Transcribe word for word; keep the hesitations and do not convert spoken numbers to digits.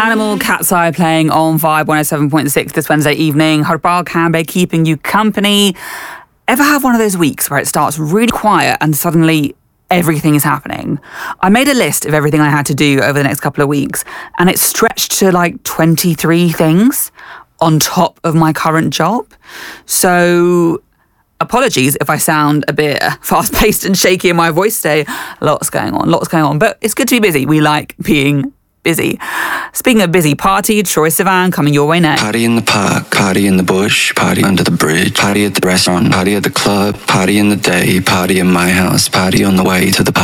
Animal, Cat's Eye playing on Vibe one oh seven point six this Wednesday evening. Harbal Kambe keeping you company. Ever have one of those weeks where it starts really quiet and suddenly everything is happening? I made a list of everything I had to do over the next couple of weeks, and it stretched to like twenty-three things on top of my current job. So apologies if I sound a bit fast-paced and shaky in my voice today. Lots going on, lots going on. But it's good to be busy. We like being busy. Speaking of busy, party, Troye Sivan coming your way next. Party in the park, party in the bush, party under the bridge, party at the restaurant, party at the club, party in the day, party in my house, party on the way to the